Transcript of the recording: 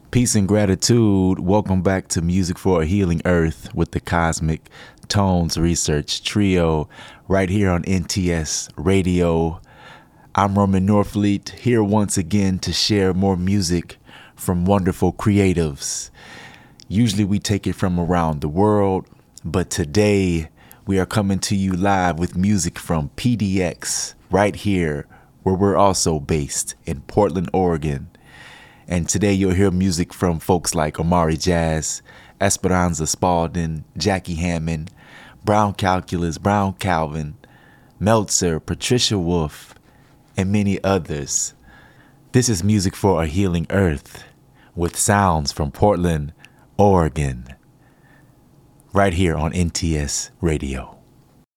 Peace and gratitude. Welcome back to Music for a Healing Earth with the Cosmic Tones Research Trio right here on NTS Radio. I'm Roman Norfleet, here once again to share more music from wonderful creatives. Usually we take it from around the world, but today we are coming to you live with music from PDX right here, where we're also based in Portland, Oregon. And today you'll hear music from folks like Omari Jazz, Esperanza Spalding, Jackie Hammond, Brown Calculus, Brown Calvin, Meltzer, Patricia Wolf, and many others. This is Music for a Healing Earth with sounds from Portland, Oregon, right here on NTS Radio.